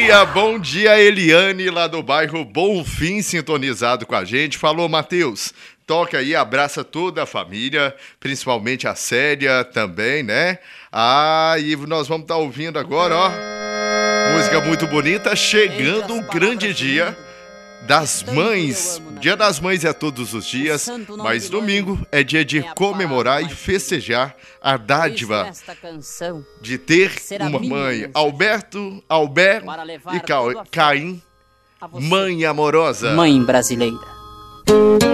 bom dia, Eliane, lá do bairro Bonfim, sintonizado com a gente. Falou, Matheus, toca aí, abraça toda a família, principalmente a Célia também, né? E nós vamos estar ouvindo agora, ó, música muito bonita, chegando um grande dia das mães. Dia das mães é todos os dias, mas domingo é dia de comemorar e festejar a dádiva de ter uma mãe. Alberto, Albert e Caim, mãe amorosa. Mãe brasileira.